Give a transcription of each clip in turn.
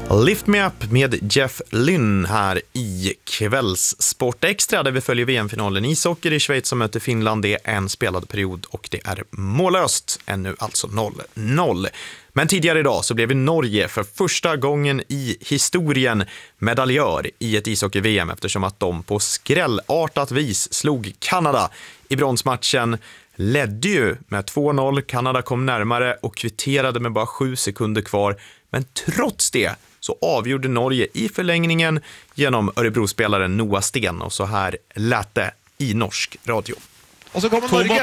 Lift Me Up med Jeff Lynne här i Kvällssport Extra där vi följer VM-finalen i ishockey i Schweiz som möter Finland. Det är en spelad period och det är mållöst, ännu alltså 0-0. Men tidigare idag så blev Norge för första gången i historien medaljör i ett ishockey-VM eftersom att de på skrällartat vis slog Kanada i bronsmatchen. Ledde ju med 2-0, Kanada kom närmare och kvitterade med bara 7 sekunder kvar. Men trots det så avgjorde Norge i förlängningen genom Örebrospelaren Noah Sten. Och så här lät det i norsk radio. Och så kommer Norge.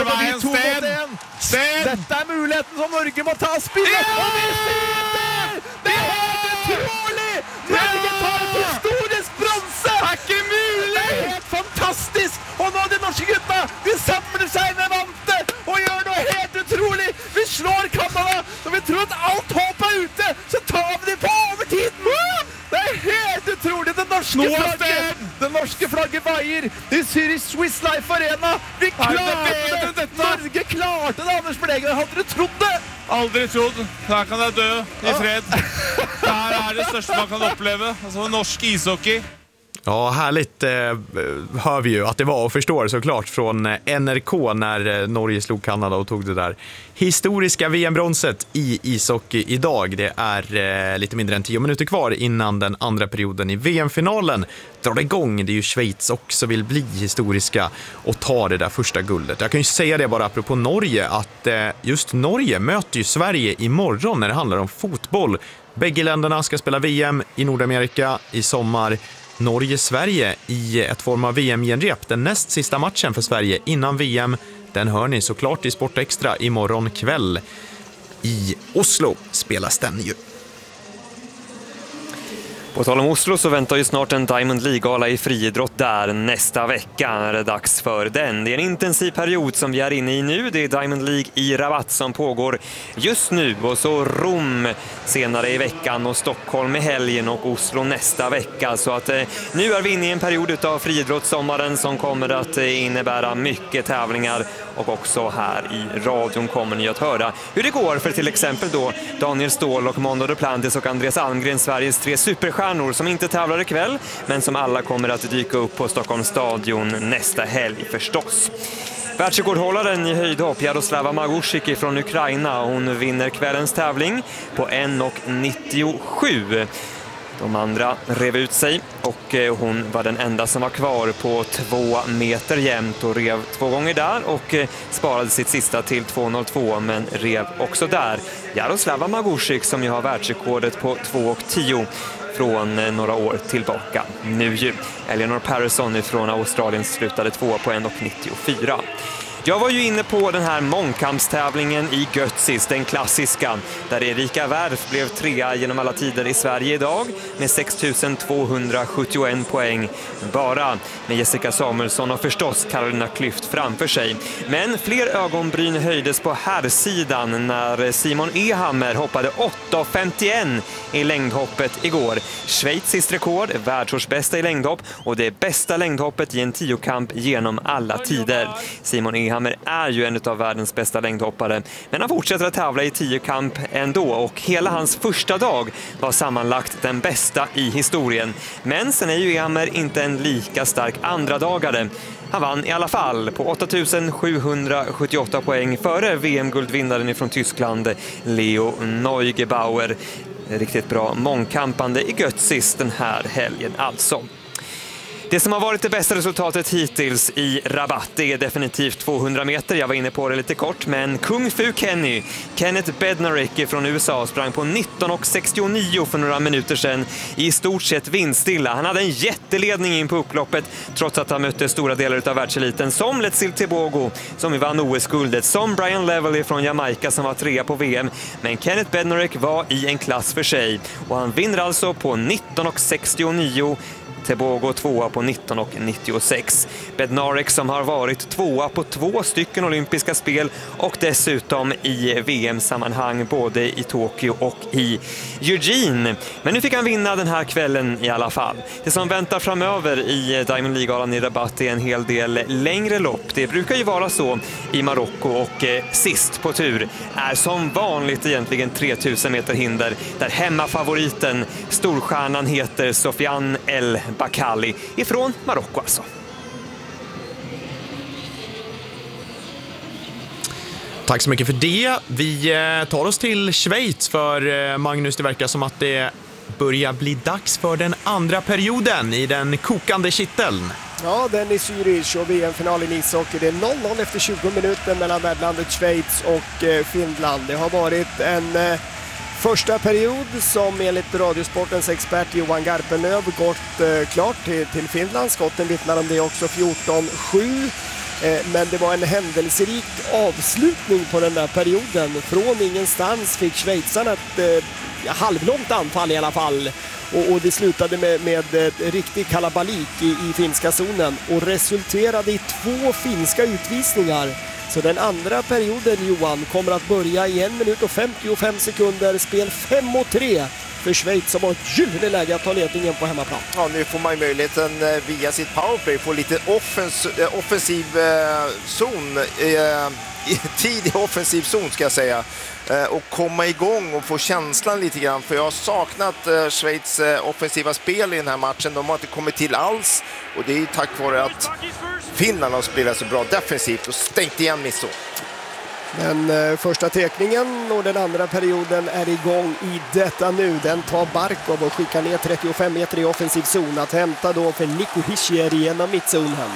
Sten! Detta är möjligheten som Norge må ta spillet. Ja! Och vi sitter! Det är helt otroligt! Norge tar ett historiskt bronse! Tack Emil! Det är helt fantastiskt! Och nu de norska gutta, vi samlar sig med vante och gör något helt otroligt. Vi slår Kanada och vi tror att allt hopp är ute. Så tar vi det på övertiden. Det är helt otroligt. Den norska flagget vajer. Det ser i Swiss Life Arena. Vi klarade det. Norge klarte det, Anders Berlegren. Hade du trott det? Aldrig trodd. Här kan jag dö i fred. Det här är det största man kan uppleva. Alltså norsk ishockey. Ja, härligt hör vi ju att det var och förstår såklart från NRK när Norge slog Kanada och tog det där historiska VM-bronset i ishockey idag. Det är lite mindre än 10 minuter kvar innan den andra perioden i VM-finalen drar igång. Det är ju Schweiz också vill bli historiska och ta det där första guldet. Jag kan ju säga det bara apropå Norge att just Norge möter ju Sverige imorgon när det handlar om fotboll. Bägge länderna ska spela VM i Nordamerika i sommar. Norge-Sverige i ett form av VM-genrep. Den näst sista matchen för Sverige innan VM, den hör ni såklart i Sport Extra imorgon kväll. I Oslo spelas den ju. På tal om Oslo så väntar ju snart en Diamond League-gala i friidrott där nästa vecka. Är det dags för den. Det är en intensiv period som vi är inne i nu. Det är Diamond League i Rabat som pågår just nu. Och så Rom senare i veckan och Stockholm i helgen och Oslo nästa vecka. Så att nu är vi inne i en period av friidrottssommaren som kommer att innebära mycket tävlingar. Och också här i radion kommer ni att höra hur det går för till exempel då Daniel Ståhl och Mondo Duplantis och Andreas Almgren, Sveriges 3 superstjärnor som inte tävlar ikväll men som alla kommer att dyka upp på Stockholms stadion nästa helg förstås. Världsrekordhållaren i höjdhopp Jaroslava Magusiki från Ukraina, hon vinner kvällens tävling på 1,97. De andra rev ut sig och hon var den enda som var kvar på 2 meter jämnt och rev 2 gånger där och sparade sitt sista till 2,02 men rev också där. Jaroslava Magusik som ju har världsrekordet på 2,10 från några år tillbaka. Nu ju Eleanor Parison från Australien slutade 2 på 1,94. Jag var ju inne på den här mångkampstävlingen i Götzis, den klassiska, där Erika Wärf blev 3 genom alla tider i Sverige idag med 6271 poäng, bara med Jessica Samuelsson och förstås Carolina Klüft framför sig. Men fler ögonbryn höjdes på herrsidan när Simon Ehammer hoppade 8,51 i längdhoppet igår. Schweiziskt rekord, världsårsbästa i längdhopp och det bästa längdhoppet i en 10-kamp genom alla tider. Simon Ehammer är ju en av världens bästa längdhoppare, men han fortsätter att tävla i 10-kamp ändå och hela hans första dag var sammanlagt den bästa i historien. Men sen är ju Ehammer inte en lika stark andra dagare. Han vann i alla fall på 8778 poäng före VM-guldvinnaren från Tyskland Leo Neugebauer. Riktigt bra mångkampande i Götzis den här helgen alltså. Det som har varit det bästa resultatet hittills i Rabat, det är definitivt 200 meter. Jag var inne på det lite kort, men Kung Fu Kenny, Kenneth Bednarek från USA, sprang på 19,69 för några minuter sedan i stort sett vindstilla. Han hade en jätteledning in på upploppet trots att han mötte stora delar av världseliten som Letsil Tebogo som vann OS-guldet, som Brian Level från Jamaica som var 3 på VM. Men Kenneth Bednarek var i en klass för sig och han vinner alltså på 19,69 Tebogo 2 på 19,96. Bednarek som har varit 2 på 2 stycken olympiska spel och dessutom i VM-sammanhang både i Tokyo och i Eugene. Men nu fick han vinna den här kvällen i alla fall. Det som väntar framöver i Diamond League-galan i Rabat är en hel del längre lopp. Det brukar ju vara så i Marocko och sist på tur är som vanligt egentligen 3000 meter hinder där hemmafavoriten, storstjärnan, heter Sofiane El Bakkali ifrån Marocko alltså. Tack så mycket för det. Vi tar oss till Schweiz för Magnus, det verkar som att det börjar bli dags för den andra perioden i den kokande kitteln. Ja, den i Zürich och VM-finalen i ishockey. Det är 0-0 efter 20 minuter mellan värdlandet Schweiz och Finland. Det har varit en första period som enligt Radiosportens expert Johan Garpenlöv gått klart till Finland. Skotten vittnar om det också, 14-7. Men det var en händelserik avslutning på den där perioden. Från ingenstans fick schweizarna ett halvlångt anfall i alla fall. Och det slutade med riktig kalabalik i finska zonen och resulterade i 2 finska utvisningar. Så den andra perioden, Johan, kommer att börja i 1 minut och 55 sekunder. Spel 5-3 för Schweiz som har ett gyllene läge att ta ledningen på hemmaplan. Ja, nu får man ju möjligheten via sitt powerplay få lite offensiv zon, tidig offensiv zon ska jag säga. Och komma igång och få känslan lite grann, för jag har saknat Schweiz offensiva spel i den här matchen. De har inte kommit till alls och det är tack vare att Finland har spelat så bra defensivt och stängt igen misszon. Den första tekningen och den andra perioden är igång i detta nu. Den tar Barkov och skickar ner 35 meter i offensiv zon att hämta då för Nico Hischier genom mittzonen.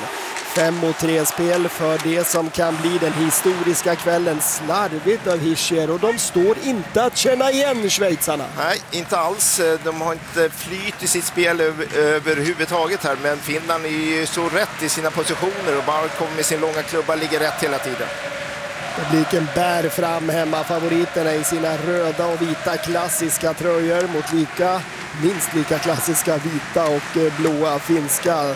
5-3 spel för det som kan bli den historiska kvällen. Slarvigt av Hischier och de står inte att känna igen schweizarna. Nej, inte alls. De har inte flyt i sitt spel överhuvudtaget här, men Finland är ju så rätt i sina positioner och Barkov med sin långa klubba ligger rätt hela tiden. Publiken bär fram hemma favoriterna i sina röda och vita klassiska tröjor mot minst lika klassiska vita och blåa finska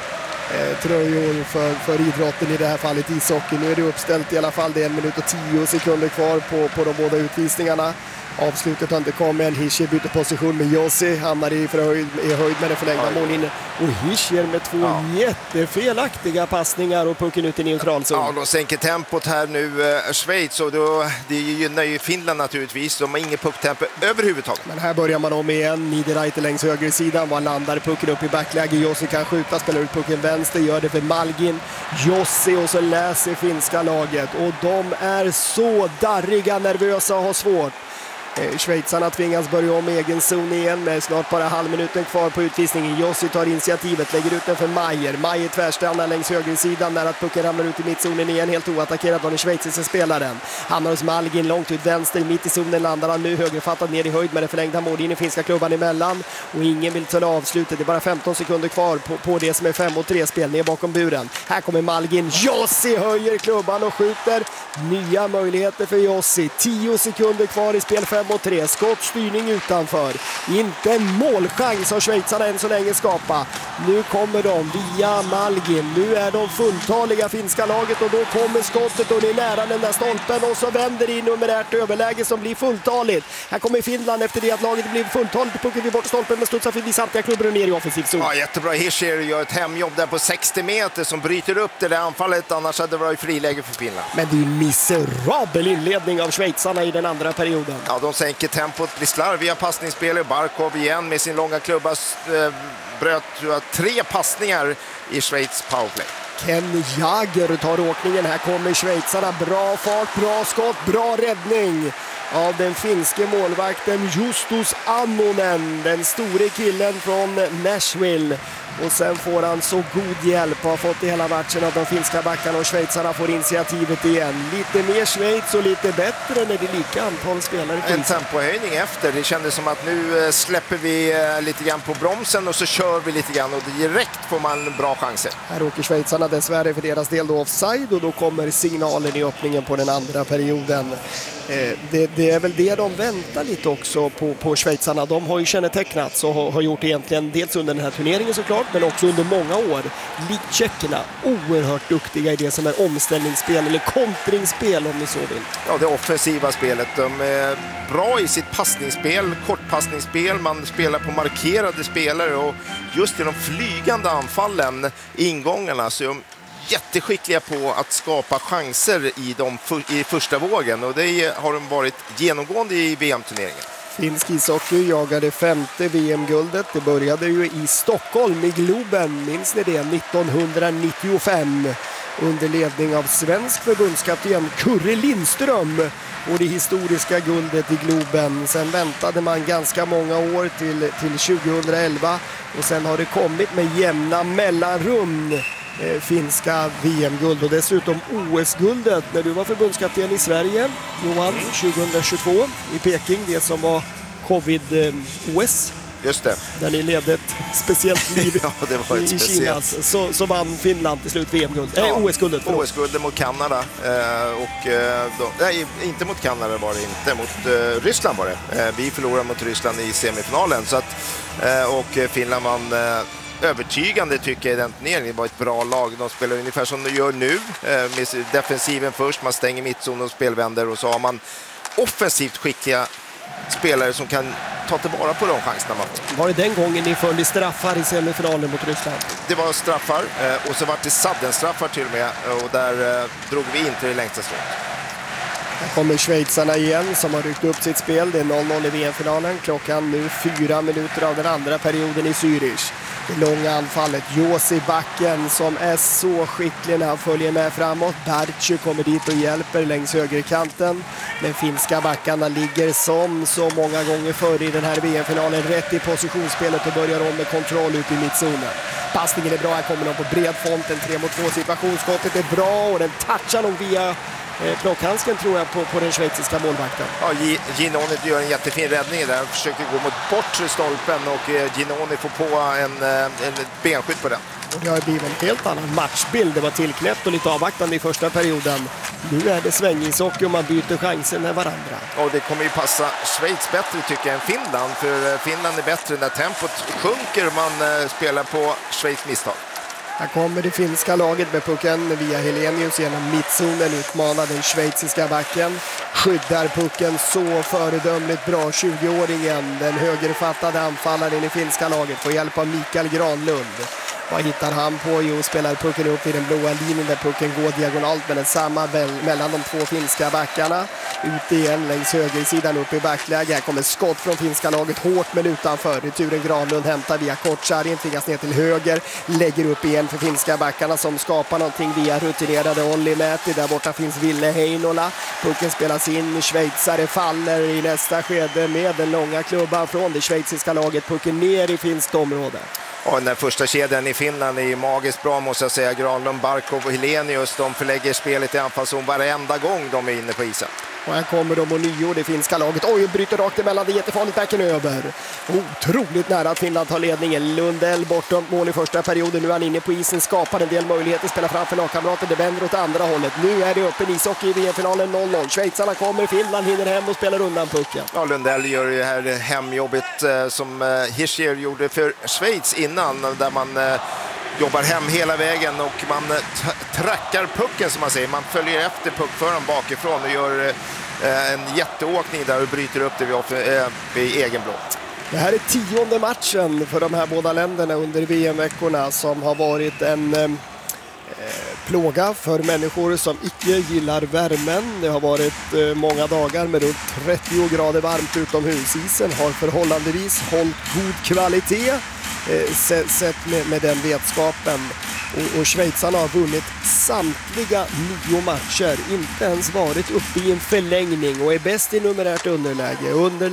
tröjor för idrotten, i det här fallet ishockey. Nu är det uppställt i alla fall, det är 1 minut och 10 sekunder kvar på de båda utvisningarna. Avslutet har inte kommit än. Hischier byter position med Jussi, hamnar i höjd med den förlängda mållinjen. Och Hischier med 2 jättefelaktiga passningar och pucken ut i neutralzon. Ja, de sänker tempot här nu, Schweiz, och det gynnar ju Finland naturligtvis. De har ingen pucktempo överhuvudtaget. Men här börjar man om igen. Niederreiter längs högersidan. Var landar pucken upp i backläge. Jussi kan skjuta, spelar ut pucken vänster, gör det för Malgin. Jussi, och så läser finska laget. Och de är så darriga, nervösa och har svårt. Schweizarna tvingas börja om egen zon igen med snart bara halvminuten kvar på utvisningen. Jussi tar initiativet, lägger ut den för Meier. Meier tvärstannar längs högersidan när att pucken ramlar ut i mittzonen igen, helt oattackerad av den schweiziska spelaren. Hamnar hos Malgin långt ut vänster, mitt i zonen landar han nu högerfattad ner i höjd med den förlängda mållinjen, finska klubban emellan. Och ingen vill ta avslutet, det är bara 15 sekunder kvar på det som är 5-3 spel ner bakom buren. Här kommer Malgin, Jussi höjer klubban och skjuter. Nya möjligheter för Jussi, 10 sekunder kvar i spel 5-3, skottstyrning utanför. Inte en målchans har schweizarna än så länge skapa. Nu kommer de via Malgin. Nu är de fulltaliga finska laget och då kommer skottet och det är nära den där stolpen och så vänder det i numerärt överläge som blir fulltaligt. Här kommer Finland efter det att laget blir fulltaligt. Pucken vid bort stolpen men studsar förbi samtliga klubbor och ner i offensiv zon. Ja, jättebra. Hischier gör ett hemjobb där på 60 meter som bryter upp det där anfallet. Annars hade det varit friläge för Finland. Men det är en miserabel inledning av schweizarna i den andra perioden. Ja, de sänker tempot, blir slarviga passningsspel. Barkov igen med sin långa klubba bröt 3 passningar i Schweiz powerplay. Ken Jager tar åkningen. Här kommer schweizarna. Bra fart, bra skott, bra räddning av den finske målvakten Justus Annonen, den store killen från Nashville. Och sen får han så god hjälp, har fått i hela matchen av de finska backarna, och schweizarna får initiativet igen. Lite mer Schweiz och lite bättre när det är lika antal spelare. En tempohöjning efter. Det kändes som att nu släpper vi lite grann på bromsen och så kör vi lite grann och direkt får man bra chanser. Här åker schweizarna dessvärre för deras del då offside och då kommer signalen i öppningen på den andra perioden. Det är väl det de väntar lite också på schweizarna. De har ju kännetecknats och har gjort egentligen dels under den här turneringen såklart, men också under många år. Likt tjeckerna, oerhört duktiga i det som är omställningsspel eller kontringsspel om ni så vill. Ja, det offensiva spelet. De är bra i sitt passningsspel, kortpassningsspel. Man spelar på markerade spelare och just i de flygande anfallen, ingångarna, så är de jätteskickliga på att skapa chanser i första vågen, och det har de varit genomgående i VM-turneringen. Finsk ishockey jagade 5:e VM-guldet. Det började ju i Stockholm i Globen, minns ni det? 1995 under ledning av svensk förbundskapten Kurre Lindström och det historiska guldet i Globen. Sen väntade man ganska många år till 2011 och sen har det kommit med jämna mellanrum finska VM-guld och dessutom OS-guldet när du var förbundskapten i Sverige, Johan, 2022 i Peking, det som var covid-OS. Just det. Där ni ledde ett speciellt liv ja, det var ett i Kina. Så vann Finland till slut VM-guld. Ja, OS-guldet. OS-guldet mot Kanada. Nej, inte mot Kanada var det inte. Mot Ryssland var det. Vi förlorade mot Ryssland i semifinalen. Så att, och Finland vann övertygande tycker jag i den turneringen. Det var ett bra lag. De spelar ungefär som de gör nu. Med defensiven först. Man stänger mittzonen och spelvänder. Och så har man offensivt skickliga spelare som kan ta tillvara på de chanserna. Var det den gången ni föll i straffar i semifinalen mot Ryssland? Det var straffar och så var det sudden-straffar till och med, och där drog vi inte det längsta strået. Här kommer schweizarna igen som har ryckt upp sitt spel. Det är 0-0 i VM-finalen. Klockan nu 4 minuter av den andra perioden i Zürich. Det långa anfallet, Josi backen som är så skicklig när han följer med framåt. Bartju kommer dit och hjälper längs högerkanten. Men finska backarna ligger som så många gånger förr i den här VM-finalen rätt i positionsspelet och börjar om med kontroll ut i mittzonen. Passningen är bra, här kommer de på bred front, en 3-mot-2 situationsskottet är bra och den touchar nog via plockhandsken tror jag på den schweiziska målvakten. Ja, Ginoni gör en jättefin räddning där. Han försöker gå mot bortre stolpen och Ginoni får på en benskydd på den. Och det har blivit en helt annan matchbild. Det var tillknäppt och lite avvaktande i första perioden. Nu är det svängishockey och man byter chanser med varandra. Och det kommer ju passa Schweiz bättre tycker jag än Finland. För Finland är bättre när tempot sjunker och man spelar på Schweiz misstag. Här kommer det finska laget med pucken via Helenius genom mittzonen, utmanar den schweiziska backen. Skyddar pucken så föredömligt bra, 20-åringen, den högerfattade anfallaren i finska laget, får hjälp av Mikael Granlund. Vad hittar han på? Jo, spelar pucken upp i den blåa linjen där pucken går diagonalt, men den samma mellan de två finska backarna. Ut igen längs högersidan upp i backläge. Här kommer skott från finska laget hårt men utanför. Returen Granlund hämtar via Kortsarien, tvingas ner till höger. Lägger upp igen för finska backarna som skapar någonting via rutinerade Olli Mäti. Där borta finns Ville Heinola. Pucken spelas in. Schweizare faller i nästa skede med den långa klubban från det schweiziska laget. Pucken ner i finskt område. Ja, den första kedjan i Finland är magiskt bra måste jag säga. Granlund, Barkov och Helenius, de förlägger spelet i anfallszon varenda gång de är inne på isen. Och här kommer de och nio, det finska laget. Oj, bryter rakt emellan, det är jättefarligt, backen över. Otroligt nära att Finland tar ledningen. Lundell bortom mål i första perioden. Nu är han inne på isen, skapar en del möjligheter, spelar framför lagkamrater. Det vänder åt andra hållet. Nu är det öppen ishockey i VM-finalen 0-0. Schweizarna kommer, Finland hinner hem och spelar undan pucken. Ja, Lundell gör det här hemjobbet som Hischier gjorde för Schweiz innan, där man jobbar hem hela vägen och man trackar pucken som man säger. Man följer efter puckföraren bakifrån och gör en jätteåkning där och bryter upp det vid egen blå. Det här är 10:e matchen för de här båda länderna under VM-veckorna som har varit en plåga för människor som icke gillar värmen. Det har varit många dagar med runt 30 grader varmt utomhus. Isen har förhållandevis hållit god kvalitet sett med den vetskapen. Och schweizarna har vunnit samtliga 9 matcher, inte ens varit uppe i en förlängning och är bäst i numerärt underläge.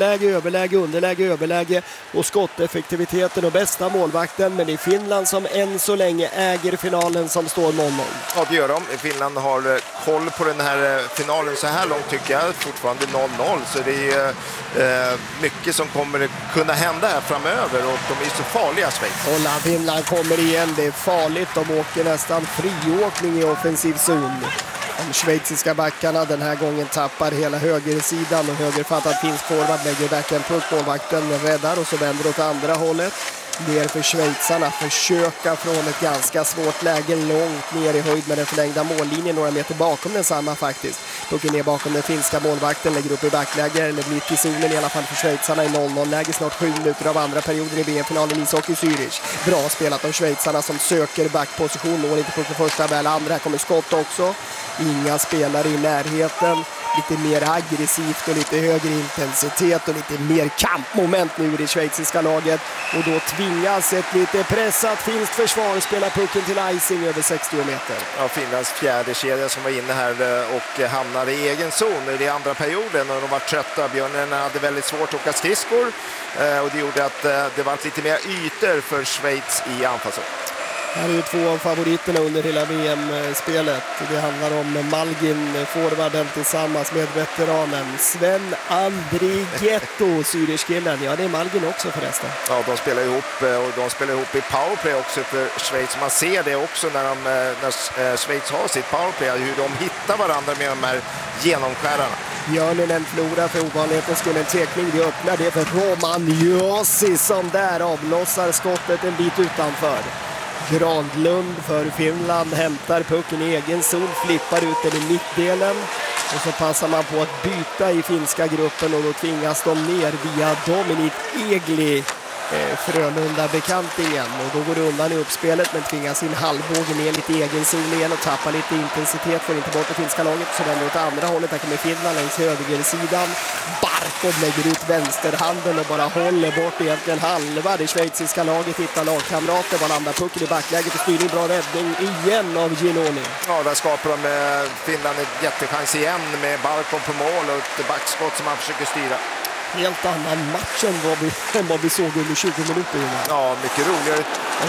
Överläge och skotteffektiviteten och bästa målvakten, men i Finland som än så länge äger finalen som står 0-0. Ja, det gör de. Finland har koll på den här finalen så här långt tycker jag, fortfarande 0-0, så det är mycket som kommer kunna hända här framöver och de är så farliga Schweiz. Kolla, Finland kommer igen, det är farligt, de åker nästan friåkning i offensiv zon. De schweiziska backarna den här gången tappar hela högersidan och högerfattad finsk forward lägger backen puck, målvakten räddar och så vänder åt andra hållet. Ner för schweizarna, försöka från ett ganska svårt läge långt ner i höjd med den förlängda mållinjen, några meter bakom densamma faktiskt. Pucken ner bakom den finska målvakten, lägger upp i backläge, eller mitt i zonen i alla fall för schweizarna i 0-0-läge, snart 7 minuter av andra perioden i VM-finalen i ishockey Zürich. Bra spelat av schweizarna som söker backposition, når inte pucken första väl andra, här kommer skott också. Inga spelare i närheten. Lite mer aggressivt och lite högre intensitet och lite mer kampmoment nu i det schweiziska laget. Och då tvingas ett lite pressat finskt försvar spela pucken till icing över 60 meter. Ja, Finlands fjärde kedja som var inne här och hamnade i egen zon i andra perioden och de var trötta. Björnen hade väldigt svårt att åka skridskor och det gjorde att det var lite mer ytor för Schweiz i anfallszon. Här är ju två av favoriterna under hela VM-spelet. Det handlar om Malgin, forwarden tillsammans med veteranen Sven Andrighetto, Zürich-killen. Ja, det är Malgin också förresten. Ja, de spelar ihop och de spelar ihop i powerplay också för Schweiz. Man ser det också när Schweiz har sitt powerplay, hur de hittar varandra med de här genomskärarna. Björnen förlorar för ovanligheten skulle en tekning. Det öppnar det för Roman Josi som där avlossar skottet en bit utanför. Granlund för Finland hämtar pucken i egen zon, flippar ut den i mittdelen och så passar man på att byta i finska gruppen och då tvingas de ner via Dominik Egli, Frölunda-bekantingen, och då går det undan i uppspelet men tvingas in halvbågen ner lite i egen zon igen och tappar lite intensitet, får inte bort det finska laget, så vänder åt andra hållet. Där kommer Finland längs högersidan. Barkov lägger ut vänsterhanden och bara håller bort egentligen halva. Det schweiziska laget hittar lagkamrater, bara landar pucken i backläget och styrning, bra räddning igen av Ginoni. Ja, där skapar de Finland ett jättechans igen med Barkov på mål och ett backskott som man försöker styra. Helt annan match än vad vi såg under 20 minuter innan. Ja, mycket roligare.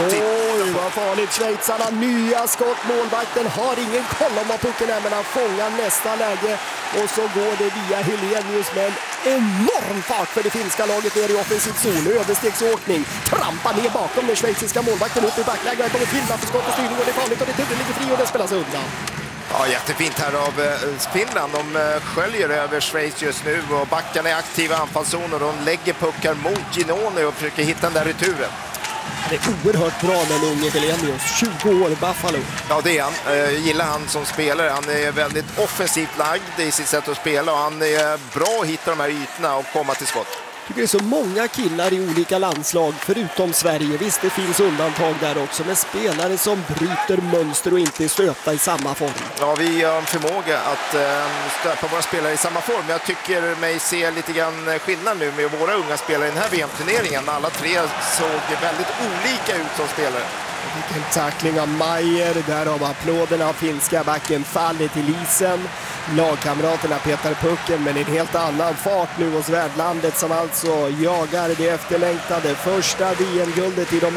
Oj, vad farligt. Schweizarna, nya skott. Målvakten har ingen koll om vad pucken är, men han fångar nästa läge. Och så går det via Helenius med en enorm fart för det finska laget ner i offensiv zon. Överstegsåkning. Trampar ner bakom den schweiziska målvakten upp i backläge. Där kommer Finland för skott och styrning och det är farligt och det ligger fri och det spelas undan. Ja, jättefint här av Finland. De sköljer över Schweiz just nu och backarna är aktiva i anfallszoner. De lägger puckar mot Ginoni och försöker hitta den där returen. Det är oerhört bra den unge Helenius, 20 år, Buffalo. Ja, det är han. Jag gillar han som spelare. Han är väldigt offensivt lagd i sitt sätt att spela och han är bra att hitta de här ytorna och komma till skott. Jag tycker det är så många killar i olika landslag förutom Sverige. Visst, det finns undantag där också, men spelare som bryter mönster och inte är stöpta i samma form. Ja, vi har en förmåga att stöpa våra spelare i samma form. Jag tycker mig se lite grann skillnad nu med våra unga spelare i den här VM-turneringen. Alla tre såg väldigt olika ut som spelare. Vilken tackling av Meier, där av applåderna av finska backen faller till isen. Lagkamraterna petar pucken, men en helt annan fart nu hos värdlandet som alltså jagar det efterlängtade första VM-guldet i de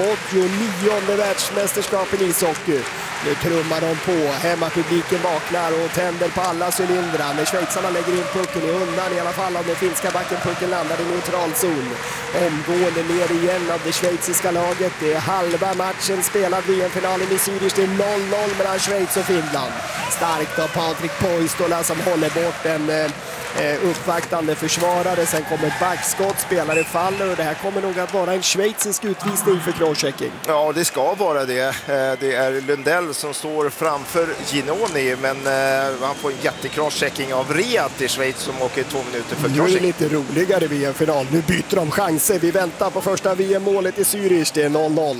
89:e världsmästerskapen i ishockey. Nu trummar de på, hemmapubliken vaknar och tänder på alla cylindrar. När schweizarna lägger in pucken i undan i alla fall av den finska backen, pucken landar i neutral zon. Omgående ner igen av det schweiziska laget. Det är halva matchen spelad VM-finalen i Zürich. Det är 0-0 mellan Schweiz och Finland. Starkt av Patrik Poistola som håller bort en uppvaktande försvarare. Sen kommer ett backskott, spelare faller och det här kommer nog att vara en schweizisk utvisning för crosschecking. Ja, det ska vara det. Det är Lundell som står framför Ginoni, men han får en jättecrosschecking av Riat i Schweiz som åker 2 minuter för crosschecking. Nu är det lite roligare VM-final. Nu byter de chanser. Vi väntar på första VM-målet i Zürich. Det är 0-0.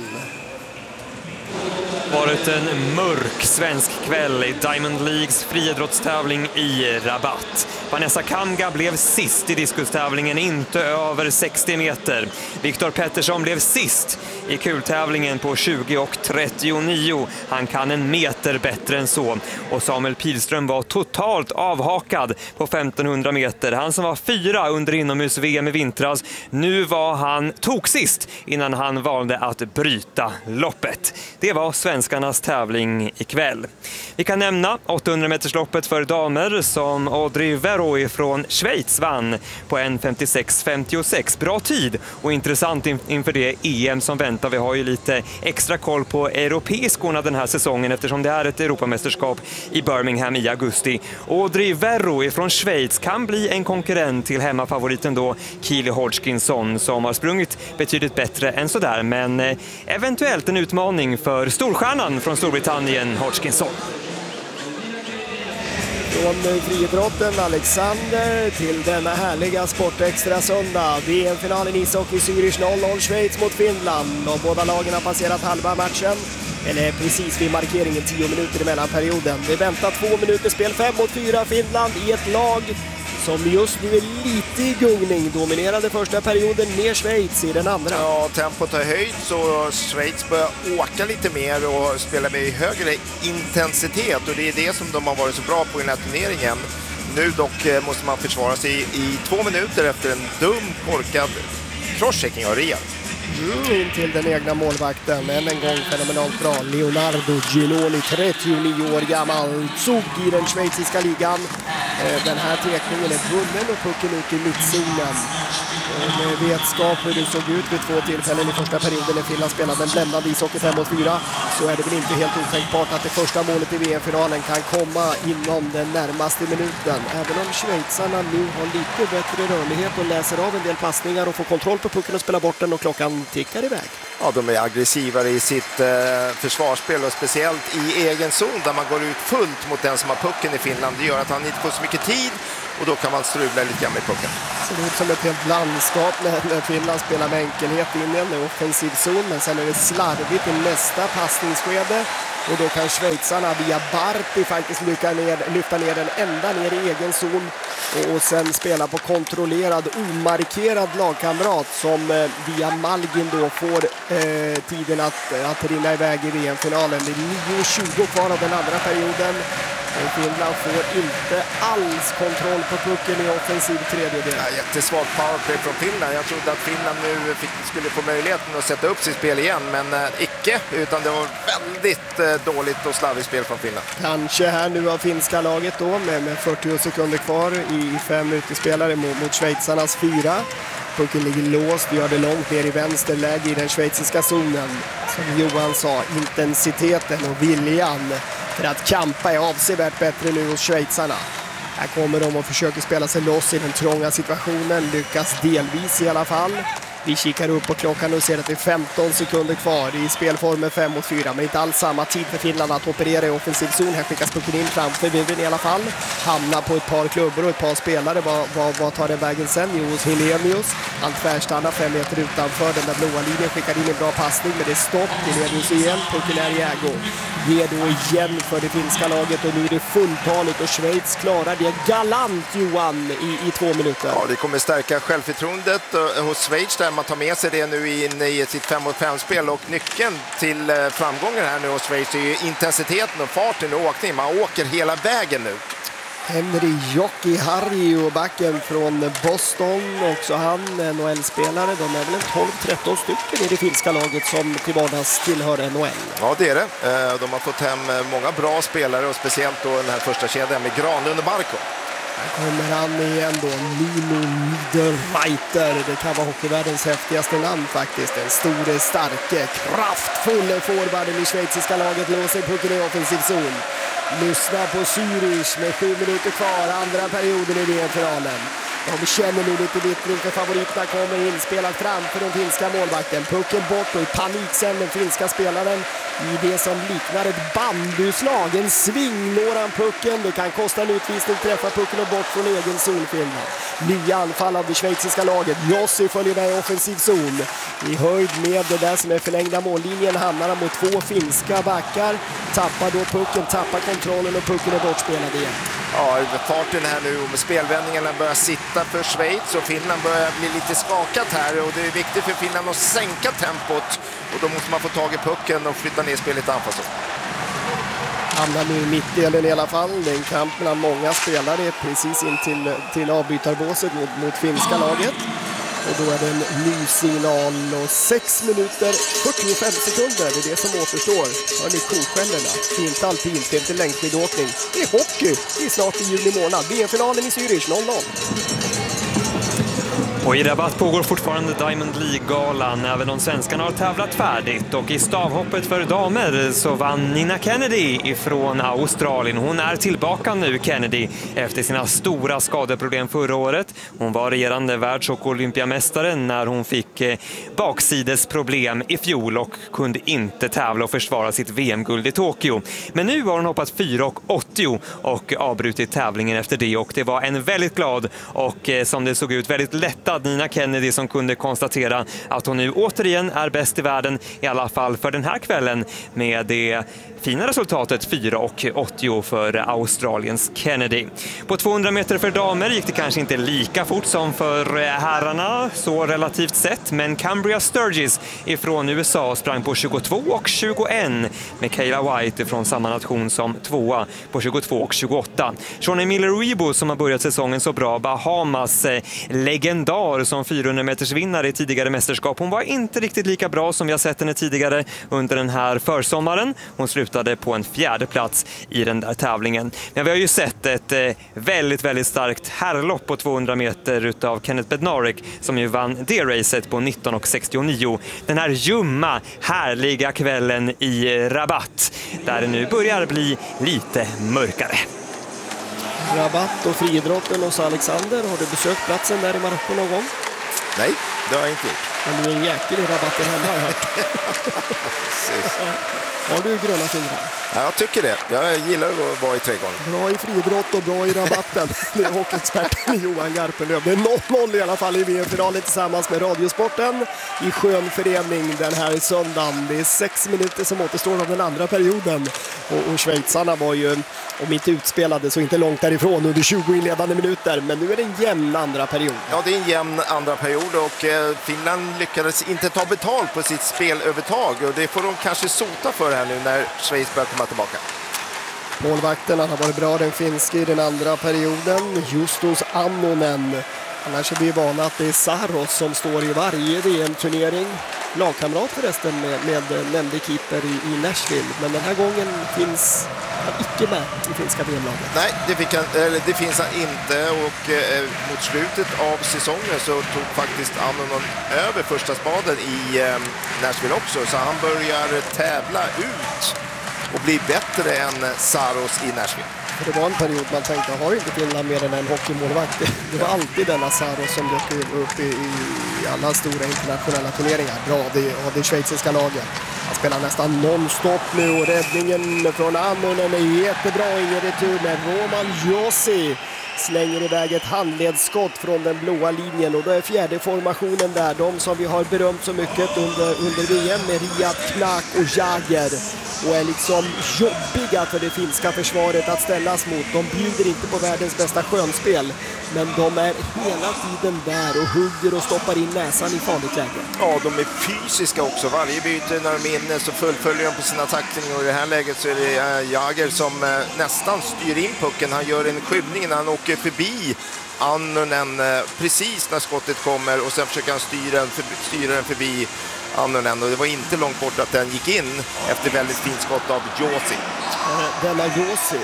Varit en mörk svensk kväll i Diamond Leagues friidrottstävling i Rabat. Vanessa Kamga blev sist i diskustävlingen, inte över 60 meter. Viktor Pettersson blev sist i kultävlingen på 20,39. Han kan en meter bättre än så. Och Samuel Pilström var totalt avhakad på 1500 meter. Han som var 4 under inomhus-VM i vintras. Nu var han toksist innan han valde att bryta loppet. Det var svensk svenskarnas tävling ikväll. Vi kan nämna 800-metersloppet för damer som Audrey Verroy från Schweiz vann på 1:56,56. Bra tid och intressant inför det EM som väntar. Vi har ju lite extra koll på europeiskorna den här säsongen eftersom det är ett Europamästerskap i Birmingham i augusti. Audrey Verroy från Schweiz kan bli en konkurrent till hemmafavoriten då Keely Hodgkinson som har sprungit betydligt bättre än sådär, men eventuellt en utmaning för storstjärnan från Storbritannien, Hodgkinson. Från friidrotten Alexander till denna härliga sportextra söndag. VM-finalen i ishockey Zürich 0-0 Schweiz mot Finland. Och båda lagen har passerat halva matchen. Eller precis vid markeringen 10 minuter i mellanperioden. Det väntar 2 minuter spel, 5-4 Finland i ett lag som just nu är lite i gungning. Dominerade första perioden med Schweiz i den andra. Ja, tempot har höjts och Schweiz börjar åka lite mer och spela med högre intensitet. Och det är det som de har varit så bra på i den här turneringen. Nu dock måste man försvara sig i 2 minuter efter en dum, korkad crosschecking av Riad. In till den egna målvakten. Än en gång fenomenalt bra. Leonardo Ginoni, 39 år gammal. Zug i den schweiziska ligan. Den här tekningen är vunnen och pucken ut i mittzonen. Med vetskap hur det såg ut vid 2 tillfällen i första perioden när Finland spelade en bländande ishockey 5-4 så är det väl inte helt otänkbart att det första målet i VM-finalen kan komma inom den närmaste minuten. Även om schweizarna nu har lite bättre rörlighet och läser av en del passningar och får kontroll på pucken och spelar bort den och klockan tickar iväg. Ja, de är aggressivare i sitt försvarsspel och speciellt i egen zon där man går ut fullt mot den som har pucken i Finland. Det gör att han inte får så mycket tid och då kan man strula lite grann med pucken. Så det är som ett helt landskap när Finland spelar med enkelhet in i en offensiv zon, men sen är det slarvigt i nästa passningsskede och då kan schweizarna via Barti faktiskt lyfta ner den ända ner i egen zon och sen spela på kontrollerad, omarkerad lagkamrat som via Malgin då får tiden att rinna iväg i VM-finalen. Det är 9:20 kvar av den andra perioden. Finland får inte alls kontroll på pucken i offensiv tredjedel. Ja, jättesvag powerplay från Finland. Jag trodde att Finland nu skulle få möjligheten att sätta upp sitt spel igen, men icke. Utan det var väldigt dåligt och slarvigt spel från Finland. Kanske här nu av finska laget då med 40 sekunder kvar i 5 utespelare mot schweizarnas 4. Pucken ligger låst, gör det långt ner i vänsterläge i den schweiziska zonen. Som Johan sa, intensiteten och viljan för att kampa är avsevärt bättre nu hos schweizarna. Här kommer de och försöker spela sig loss i den trånga situationen, lyckas delvis i alla fall. Vi kikar upp på klockan och ser att det är 15 sekunder kvar i spelformen 5-4, men inte alls samma tid för Finland att operera i offensiv zon. Här skickas pucken in framför Viven i alla fall. Hamnar på ett par klubbor och ett par spelare. Vad tar den vägen sen? Jo, Helenius. Han tvärstannar 5 meter utanför den där blåa linjen. Skickar in en bra passning, men det är stopp. Helenius igen. Pucken är i ägo. Ger då igen för det finska laget och nu är det fulltaligt och Schweiz klarar det galant, Johan, i 2 minuter. Ja, det kommer stärka självförtroendet hos Schweiz där man tar med sig det nu in i sitt 5-5-spel och nyckeln till framgången här nu hos Schweiz är ju intensiteten och farten och åkning. Man åker hela vägen nu. Henry Joki Harry och backen från Boston, också han NHL-spelare. De är väl en 12-13 stycken i det finska laget som till vardags tillhör NHL. Ja, det är det. De har fått hem många bra spelare och speciellt då den här första kedjan med Granlund och Barko. Här kommer han igen då, Nino Niederreiter. Det kan vara hockeyvärldens häftigaste namn faktiskt. Den store, starke, kraftfulla forwarden i schweiziska laget låser pucken i offensiv zon. Lyssna på Zürich med 7 minuter kvar, andra perioden i VM-finalen. De känner nu lite vittring för favoriterna kommer inspelat framför den finska målvakten. Pucken bort och i panik sen den finska spelaren i det som liknar ett bandyslag. En sving når han pucken. Det kan kosta en utvisning, träffa pucken och bort från egen zonfilm. Nya anfall av det schweiziska laget. Jossi följer med i offensiv zon. I höjd med det där som är förlängda mållinjen hamnar han mot 2 finska backar. Tappar då pucken, tappar kontrollen och pucken är bortspelad igen. Ja, farten här nu och med spelvändningarna börjar sitta för Schweiz och Finland börjar bli lite skakat här och det är viktigt för Finland att sänka tempot och då måste man få tag i pucken och flytta ner spelet anfallszon. Hamnar nu i mittdelen i alla fall. Det är en kamp mellan många spelare precis in till avbytarbåset mot finska laget. Och då är det en ny signal och 6 minuter 45 sekunder. Det är det som återstår. Hör ni koskällorna? Det är inte alpint, det är inte längdskidåkning. Det är hockey. Det är snart i juni månad. VM-finalen i Zürich 0-0. Och i Rabat pågår fortfarande Diamond League-galan, även om svenskarna har tävlat färdigt. Och i stavhoppet för damer så vann Nina Kennedy ifrån Australien. Hon är tillbaka nu, Kennedy, efter sina stora skadeproblem förra året. Hon var regerande världs- och olympiamästare när hon fick baksidesproblem i fjol och kunde inte tävla och försvara sitt VM-guld i Tokyo. Men nu har hon hoppat 4,80 och avbrutit tävlingen efter det. Och det var en väldigt glad och som det såg ut väldigt lättad Nina Kennedy som kunde konstatera att hon nu återigen är bäst i världen, i alla fall för den här kvällen, med det fina resultatet 4,80 för Australiens Kennedy. På 200 meter för damer gick det kanske inte lika fort som för herrarna, så relativt sett, men Cambria Sturgis ifrån USA sprang på 22,21 med Kayla White från samma nation som tvåa på 22,28. Shawnee Miller-Uibo som har börjat säsongen så bra, Bahamas legendar som 400 meters vinnare i tidigare mästerskap. Hon var inte riktigt lika bra som vi har sett henne tidigare under den här försommaren. Hon slutade på en 4:e plats i den där tävlingen. Men vi har ju sett ett väldigt, väldigt starkt herrlopp på 200 meter utav Kenneth Bednarek som ju vann det racet på 19,69. Den här ljumma, härliga kvällen i Rabat där det nu börjar bli lite mörkare. Rabat och friidrotten hos Alexander. Har du besökt platsen där i Marocko någon gång? Nej, det har jag inte gjort. Men du är en jäkel i rabatten hemma, har jag hört. Har du gröna fingrar? Ja, jag tycker det. Jag gillar att vara i trädgården. Bra i friidrott och bra i rabatten. Det är hockeyexperten Johan Garpenlöv. Det är 0-0 i alla fall i VM-finalen tillsammans med Radiosporten i skön förening den här söndagen. Det är 6 minuter som återstår av den andra perioden. Och schweizarna var ju, om inte utspelade, så inte långt därifrån under 20 inledande minuter. Men nu är det en jämn andra period. Ja, det är en jämn andra period och Finland lyckades inte ta betalt på sitt spelövertag. Och det får de kanske sota för här nu när Schweiz börjar komma tillbaka. Målvakten har varit bra den finska i den andra perioden. Justus Annonen. Annars är vi vana att det är Saros som står i varje VM-turnering. Lagkamrat förresten med nämnde keeper i Nashville. Men den här gången finns han icke med i finska VM-laget. Nej, det finns han inte och mot slutet av säsongen så tog faktiskt Annonen över första spaden i Nashville också. Så han börjar tävla ut och bli bättre än Saros i Nashville. Det var en period man tänkte, har inte Finland mer än en hockeymålvakt? Det var alltid denna Saros som dök upp i alla stora internationella turneringar. Bra, det schweiziska laget. Han spelar nästan non-stop nu och räddningen från Annonen är jättebra. Ingen retur med Roman Josi. Slänger iväg ett handledsskott från den blåa linjen och då är fjärde formationen där. De som vi har berömt så mycket under VM med Riyad, Knak och Jager. Och är liksom jobbiga för det finska försvaret att ställas mot. De bjuder inte på världens bästa skönspel. Men de är hela tiden där och hugger och stoppar in näsan i farligt läge. Ja, de är fysiska också. Varje byte när de är inne så fullföljer de på sina tacklingar. Och i det här läget så är det Jager som nästan styr in pucken. Han gör en skymning när han åker förbi Annonen precis när skottet kommer. Och sen försöker han styra den förbi Annonen. Och det var inte långt bort att den gick in efter väldigt fint skott av Josi. Denna Josi.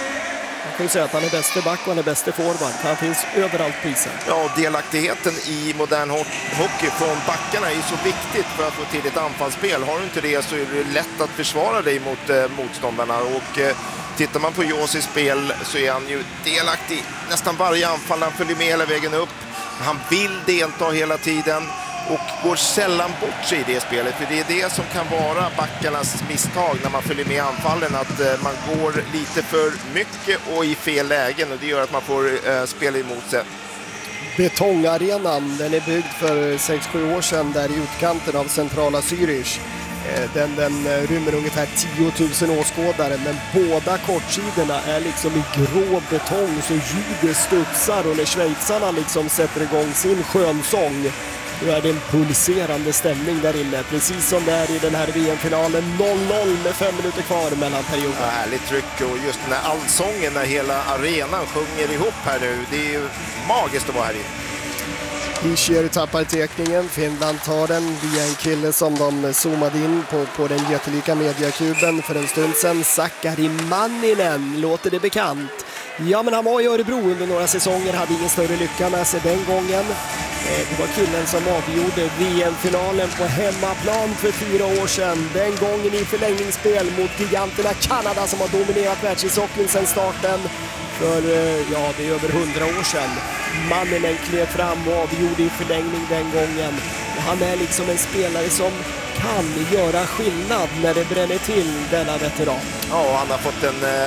Man kan ju säga att han är bäste back och han är bäste forward. Han finns överallt på isen. Ja, delaktigheten i modern hockey från backarna är så viktigt för att få till ett anfallsspel. Har du inte det så är det lätt att försvara dig mot motståndarna. Och tittar man på Josis spel så är han ju delaktig nästan varje anfall. Han följer med hela vägen upp. Han vill delta hela tiden. Och går sällan bort sig i det spelet. För det är det som kan vara backarnas misstag när man följer med anfallen. Att man går lite för mycket och i fel lägen. Och det gör att man får spela emot sig. Betongarenan, den är byggd för 6-7 år sedan där i utkanten av centrala Zürich. Den rymmer ungefär 10 000 åskådare, men båda kortsidorna är liksom i grå betong så ljudet studsar. Och när schweizarna liksom sätter igång sin skönsång, då är det en pulserande stämning där inne. Precis som det är i den här VM-finalen. 0-0 med 5 minuter kvar mellan perioden. Ja, härligt tryck och just den här allsången när hela arenan sjunger ihop här nu. Det är ju magiskt att vara här inne. Hischier tappar tekningen, Finland tar den via en kille som de zoomade in på den jättelika mediakuben för en stund sedan. Sakari Manninen, låter det bekant? Ja, men han var i Örebro under några säsonger, hade ingen större lycka med sig den gången. Det var killen som avgjorde VM-finalen på hemmaplan för 4 år sedan. Den gången i förlängningsspel mot giganterna Kanada som har dominerat världshockeyn sedan starten. För ja, det är över 100 år sedan. Manninen klev fram och avgjorde i förlängning den gången. Och han är liksom en spelare som kan göra skillnad när det bränner till, denna veteran. Ja, han har fått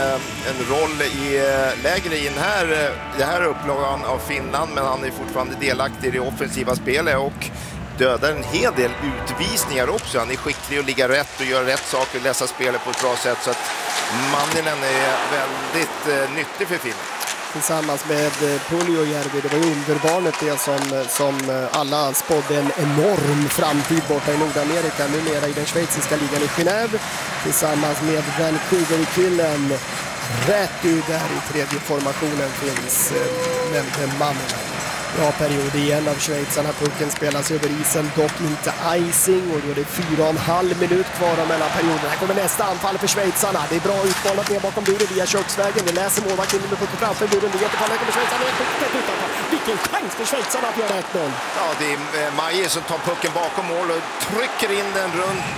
en roll i lägre i det här upplagan av Finland, men han är fortfarande delaktig i det offensiva spelet och dödar en hel del utvisningar också. Han är skicklig att ligga rätt och göra rätt saker och läsa spelet på ett bra sätt, så att Manninen är väldigt nyttig för Finland. Tillsammans med Puljujärvi, det var ju underbarnet det som alla spådde en enorm framtid borta i Nordamerika, numera i den schweiziska ligan i Genève, tillsammans med Vancouver-killen rätt ut där i tredje formationen finns nämnde Manninen. Bra period igen av schweizarna. Pucken spelas över isen, dock inte icing, och då är det 4,5 minut kvar mellan perioderna. Här kommer nästa anfall för schweizarna. Det är bra utbollat ner bakom buren via köksvägen. Det läser målvakten med pucken framför buren. Det är jättefall. Här kommer schweizarna tätt utanför. Vilken chans för schweizarna att göra 1-0. Ja, det är Maje som tar pucken bakom mål och trycker in den runt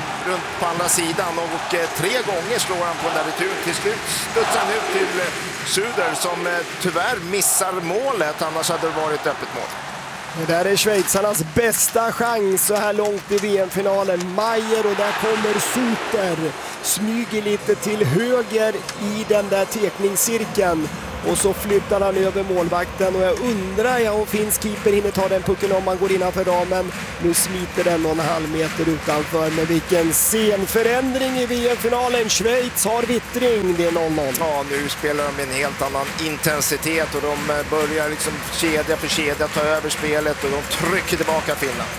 på andra sidan, och 3 gånger slår han på den där returen. Till slut studsar han ut till Suder som tyvärr missar målet, annars hade det varit öppet mål. Det där är schweizarnas bästa chans så här långt i VM-finalen. Majer, och där kommer Suter. Smyger lite till höger i den där tekningscirkeln. Och så flyttar han över målvakten, och jag undrar om finsk keeper hinner ta den pucken om man går innanför ramen. Nu smiter den 1,5 meter utanför, med vilken scenförändring i VM-finalen. Schweiz har vittring, det är 0-0. Ja, nu spelar de med en helt annan intensitet och de börjar liksom kedja för kedja ta över spelet, och de trycker tillbaka Finland.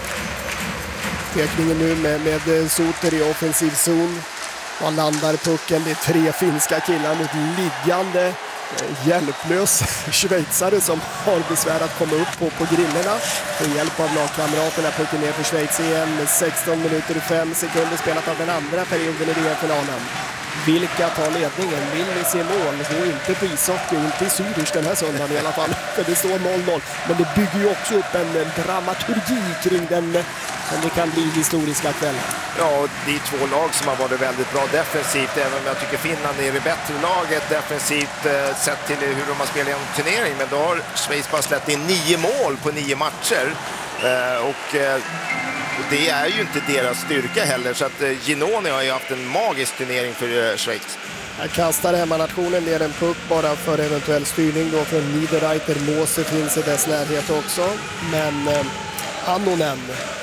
Tekningen nu med Suter i offensiv zon. Man landar pucken, det är 3 finska killar mot liggande hjälplös schweizare som har besvär att komma upp på grillerna. Med hjälp av lagkamraterna pucken ner för Schweiz igen. 16 minuter och 5 sekunder spelat av den andra perioden i VM-finalen. Vilka tar ledningen? Vill ni se mål? Gå inte på ishockey, inte i Zürich den här söndagen i alla fall. För det står 0-0. Men det bygger ju också upp en dramaturgi kring den som det kan bli historiska kvällen. Ja, det är 2 lag som har varit väldigt bra defensivt, även om jag tycker Finland är det bättre laget defensivt sett till hur de har spelat i en turnering. Men då har Schweiz bara släppt in 9 mål på 9 matcher. Och det är ju inte deras styrka heller, så att Ginoni har ju haft en magisk turnering för Schweiz. Här kastar hemmanationen ner en puck bara för eventuell styrning då från Niederreiter. Måse finns i dess närhet också, men Annonen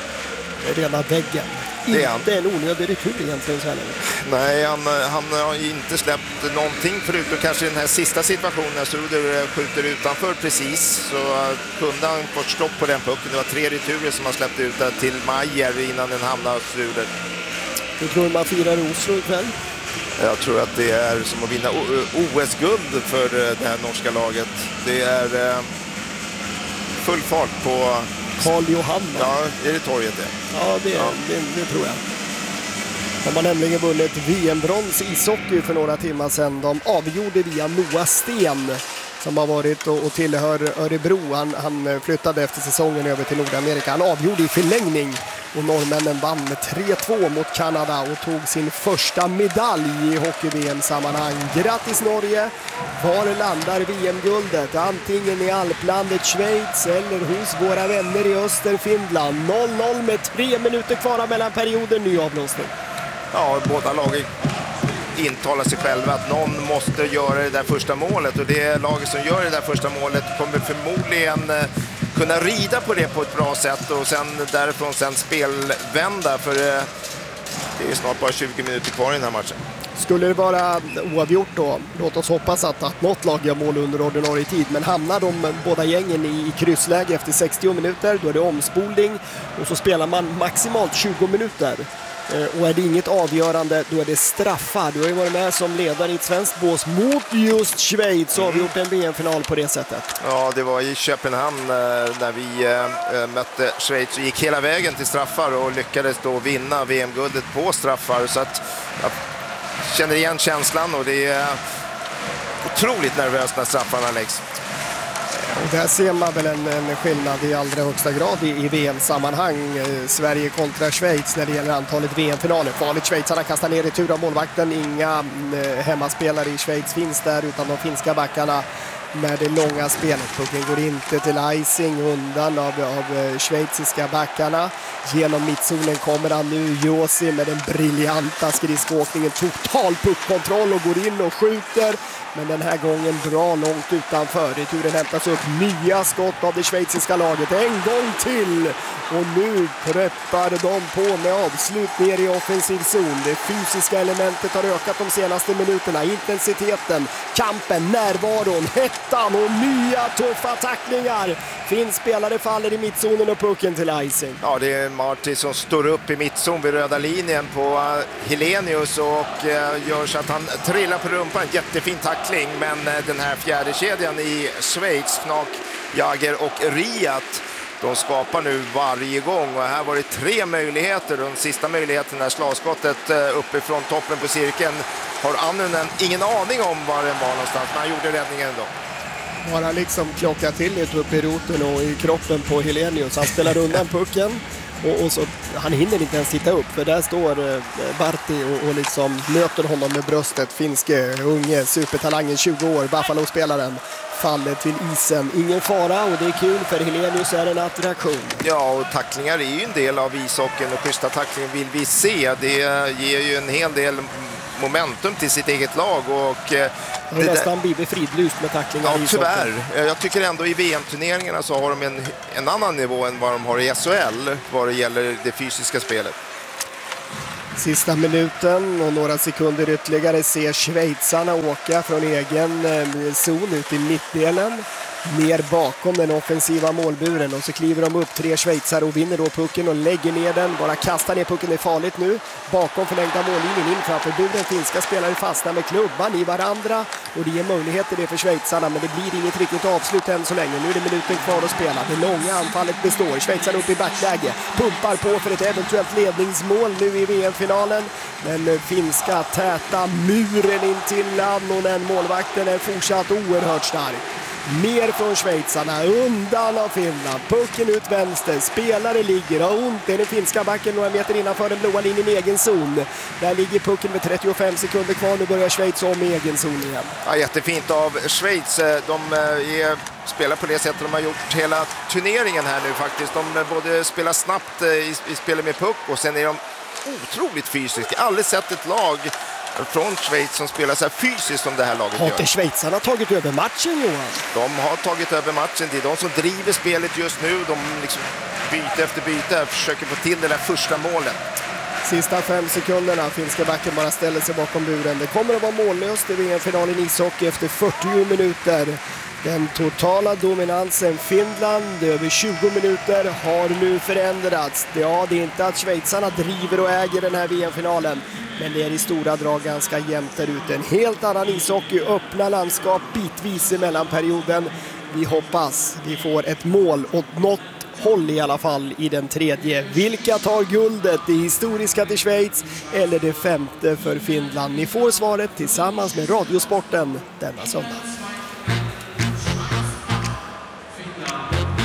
är rena väggen. Inte en onödig retur egentligen så här. Nej, han har inte släppt någonting förutom kanske den här sista situationen när Suder skjuter utanför precis, så kunde han fått stopp på den pucken. Det var 3 returer som han släppte ut till Majer innan den hamnade Suder. Hur tror man firar Oslo ikväll? Jag tror att det är som att vinna OS-guld för det här norska laget. Det är full fart på Karl Johan. Ja, är det torget det? Ja, det tror jag. De har nämligen vunnit VM-brons i ishockey för några timmar sedan. De avgjorde via Noah Sten som har varit och tillhör Örebro. Han flyttade efter säsongen över till Nordamerika. Han avgjorde i förlängning och norrmännen vann med 3-2 mot Kanada och tog sin första medalj i hockey-VM-sammanhang. Grattis Norge! Var landar VM-guldet? Antingen i alplandet Schweiz eller hos våra vänner i öster Finland. 0-0 med 3 minuter kvar mellan perioden, ny avblåsning. Ja, båda lagen intalar sig själva att någon måste göra det där första målet, och det laget som gör det där första målet kommer förmodligen kunna rida på det på ett bra sätt och sen därifrån spelvända, för det är snart bara 20 minuter kvar i den här matchen. Skulle det vara oavgjort då, låt oss hoppas att något lag gör mål under ordinarie tid, men hamnar de båda gängen i kryssläge efter 60 minuter, då är det omspolning och så spelar man maximalt 20 minuter. Och är det inget avgörande, då är det straffar. Du har ju varit med som ledare i ett svenskt bås mot just Schweiz och avgjort en VM-final på det sättet. Ja, det var i Köpenhamn när vi mötte Schweiz och gick hela vägen till straffar och lyckades då vinna VM-guldet på straffar. Så att jag känner igen känslan och det är otroligt nervöst när straffarna läggs. Och där ser man väl en skillnad i allra högsta grad i VM-sammanhang. Sverige kontra Schweiz när det gäller antalet VM-finaler. Farligt, schweizarna kastar ner retur av målvakten. Inga hemmaspelare i Schweiz finns där, utan de finska backarna med det långa spelet. Pucken går inte till icing, undan av schweiziska backarna. Genom mittzonen kommer han nu, Josi, med den briljanta skridskåkningen. Total puckkontroll och går in och skjuter. Men den här gången bra långt utanför. Returen hämtas upp, nya skott av det schweiziska laget. En gång till! Och nu preppar de på med avslut ner i offensiv zon. Det fysiska elementet har ökat de senaste minuterna. Intensiteten, kampen, närvaron, hettan och nya tuffa tacklingar. Finns spelare faller i mittzonen och pucken till icing. Ja, det är Marti som står upp i mittzon vid röda linjen på Helenius och gör så att han trillar på rumpan. Jättefin tackling, men den här fjärde kedjan i Schweiz, Knak, Jager och Riat, de skapar nu varje gång och här var det 3 möjligheter. Den sista möjligheten är slagskottet uppifrån toppen på cirkeln. Har Annunen ingen aning om var den var någonstans, men han gjorde räddningen ändå. Bara liksom klocka till lite upp i roten och i kroppen på Helenius. Han spelar undan pucken och så, han hinner inte ens titta upp, för där står Barti och liksom möter honom med bröstet. Finske, unge, supertalangen, 20 år, Buffalo-spelaren. Faller till isen. Ingen fara och det är kul, för Helenius är en attraktion. Ja, och tacklingar är ju en del av ishockeyn och schyssta tacklingar vill vi se. Det ger ju en hel del momentum till sitt eget lag. Och det är nästan Bibi fridlyst med tacklingar. Ja, tyvärr. Jag tycker ändå i VM-turneringarna så har de en annan nivå än vad de har i SHL vad det gäller det fysiska spelet. Sista minuten och några sekunder ytterligare ser schweizarna åka från egen zon ut i mittdelen. Ner bakom den offensiva målburen och så kliver de upp 3 schweizare och vinner då pucken och lägger ner den. Bara kastar ner pucken, är farligt nu. Bakom förlängda mållinjen in framför buren. Finska spelare fastnar med klubban i varandra och det ger möjligheter det för schweizarna, men det blir inget riktigt avslut än så länge. Nu är det minuten kvar att spela. Det långa anfallet består. Schweizarna upp i backläge. Pumpar på för ett eventuellt ledningsmål nu i VM-finalen. Men finska täta muren in till Annunen. Målvakten är fortsatt oerhört stark. Mer från schweizarna, undan av Finland, pucken ut vänster, spelare ligger, har ont, det är den finska backen några meter innanför den blåa linjen i egen zon. Där ligger pucken med 35 sekunder kvar, nu börjar Schweiz om i egen zon igen. Ja, jättefint av Schweiz, de spelar på det sättet de har gjort hela turneringen här nu faktiskt. De både spelar snabbt i spelet med puck och sen är de otroligt fysiska. Jag har aldrig sett ett lag från Schweiz som spelar så här fysiskt som det här laget gör. Har inte schweizarna tagit över matchen, Johan? De har tagit över matchen. Det är de som driver spelet just nu. De liksom byte efter byte försöker få till det där första målet. Sista 5 sekunderna. Finska backen bara ställer sig bakom buren. Det kommer att vara mållöst i VM-finalen i ishockey efter 40 minuter. Den totala dominansen Finland över 20 minuter har nu förändrats. Ja, det är inte att schweizarna driver och äger den här VM-finalen, men det är i stora drag ganska jämnt där ute. En helt annan ishockey, öppna landskap bitvis i mellanperioden. Vi hoppas vi får ett mål åt något håll i alla fall i den tredje. Vilka tar guldet? Det historiska till Schweiz eller det 5:e för Finland? Ni får svaret tillsammans med Radiosporten denna söndag.